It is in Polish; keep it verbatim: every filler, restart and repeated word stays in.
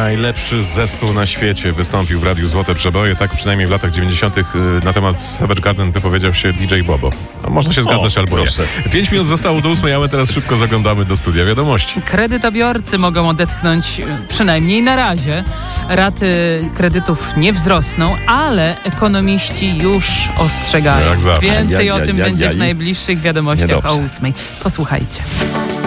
najlepszy zespół na świecie wystąpił w Radiu Złote Przeboje. Tak przynajmniej w latach dziewięćdziesiątych na temat Savage Garden wypowiedział się D J Bobo. No, można się zgadzać o, albo proszę. nie. Pięć minut zostało do ósmej, a my teraz szybko zaglądamy do studia wiadomości. Kredytobiorcy mogą odetchnąć przynajmniej na razie. Raty kredytów nie wzrosną, ale ekonomiści już ostrzegają. Jak zawsze. Więcej ja, ja, o tym ja, będzie ja, w najbliższych wiadomościach niedobrze. o ósmej. Posłuchajcie.